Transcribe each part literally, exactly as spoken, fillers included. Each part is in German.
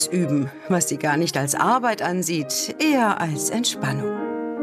Üben, was sie gar nicht als Arbeit ansieht, eher als Entspannung.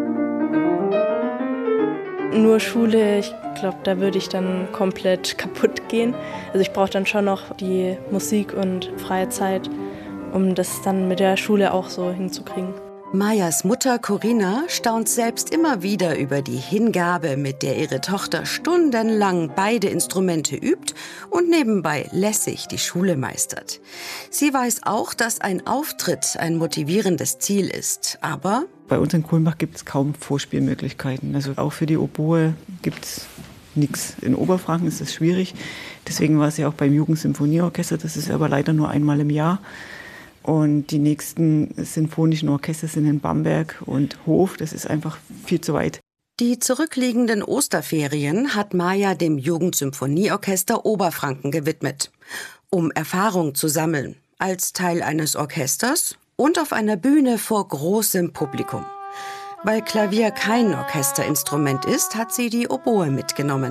Nur Schule, ich glaube, da würde ich dann komplett kaputt gehen. Also ich brauche dann schon noch die Musik und freie Zeit, um das dann mit der Schule auch so hinzukriegen. Mayas Mutter Corinna staunt selbst immer wieder über die Hingabe, mit der ihre Tochter stundenlang beide Instrumente übt und nebenbei lässig die Schule meistert. Sie weiß auch, dass ein Auftritt ein motivierendes Ziel ist, aber bei uns in Kulmbach gibt es kaum Vorspielmöglichkeiten. Also auch für die Oboe gibt es nichts. In Oberfranken ist es schwierig. Deswegen war es ja auch beim Jugendsymphonieorchester. Das ist aber leider nur einmal im Jahr. Und die nächsten sinfonischen Orchester sind in Bamberg und Hof. Das ist einfach viel zu weit. Die zurückliegenden Osterferien hat Maya dem Jugendsymphonieorchester Oberfranken gewidmet, um Erfahrung zu sammeln, als Teil eines Orchesters und auf einer Bühne vor großem Publikum. Weil Klavier kein Orchesterinstrument ist, hat sie die Oboe mitgenommen.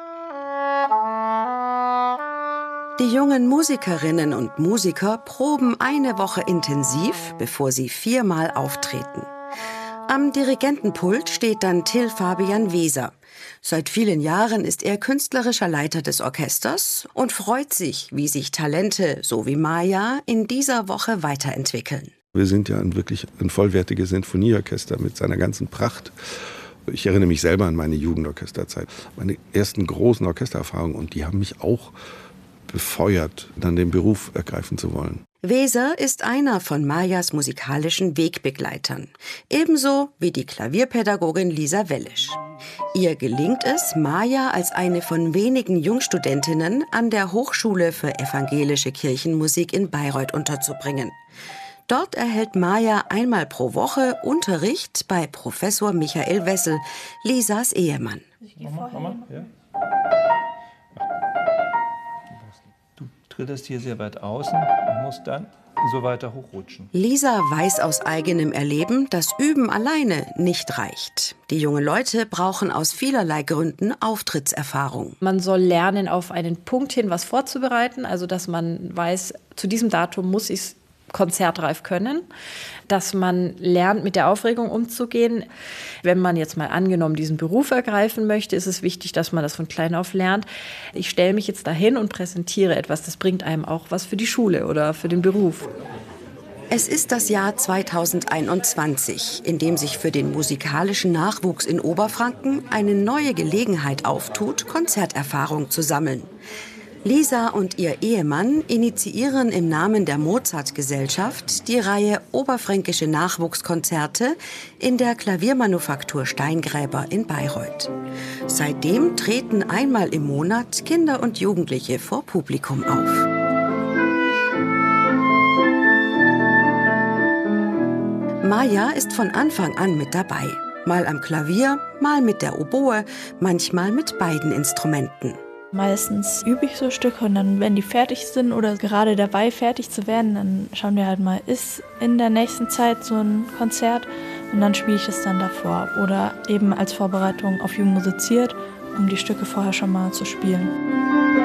Die jungen Musikerinnen und Musiker proben eine Woche intensiv, bevor sie viermal auftreten. Am Dirigentenpult steht dann Till Fabian Weser. Seit vielen Jahren ist er künstlerischer Leiter des Orchesters und freut sich, wie sich Talente, so wie Maya, in dieser Woche weiterentwickeln. Wir sind ja ein wirklich ein vollwertiges Sinfonieorchester mit seiner ganzen Pracht. Ich erinnere mich selber an meine Jugendorchesterzeit, meine ersten großen Orchestererfahrungen, und die haben mich auch befeuert, dann den Beruf ergreifen zu wollen. Weser ist einer von Mayas musikalischen Wegbegleitern, ebenso wie die Klavierpädagogin Lisa Wellisch. Ihr gelingt es, Maya als eine von wenigen Jungstudentinnen an der Hochschule für evangelische Kirchenmusik in Bayreuth unterzubringen. Dort erhält Maya einmal pro Woche Unterricht bei Professor Michael Wessel, Lisas Ehemann. Mama, Mama, ja. Du trittst hier sehr weit außen und musst dann so weiter hochrutschen. Lisa weiß aus eigenem Erleben, dass Üben alleine nicht reicht. Die jungen Leute brauchen aus vielerlei Gründen Auftrittserfahrung. Man soll lernen, auf einen Punkt hin was vorzubereiten, also dass man weiß, zu diesem Datum muss ich es konzertreif können, dass man lernt, mit der Aufregung umzugehen. Wenn man jetzt mal angenommen diesen Beruf ergreifen möchte, ist es wichtig, dass man das von klein auf lernt. Ich stelle mich jetzt dahin und präsentiere etwas, das bringt einem auch was für die Schule oder für den Beruf. Es ist das Jahr zweitausendeinundzwanzig, in dem sich für den musikalischen Nachwuchs in Oberfranken eine neue Gelegenheit auftut, Konzerterfahrung zu sammeln. Lisa und ihr Ehemann initiieren im Namen der Mozart-Gesellschaft die Reihe Oberfränkische Nachwuchskonzerte in der Klaviermanufaktur Steingräber in Bayreuth. Seitdem treten einmal im Monat Kinder und Jugendliche vor Publikum auf. Maya ist von Anfang an mit dabei. Mal am Klavier, mal mit der Oboe, manchmal mit beiden Instrumenten. Meistens übe ich so Stücke und dann, wenn die fertig sind oder gerade dabei fertig zu werden, dann schauen wir halt mal, ist in der nächsten Zeit so ein Konzert, und dann spiele ich es dann davor oder eben als Vorbereitung auf Jung musiziert, um die Stücke vorher schon mal zu spielen.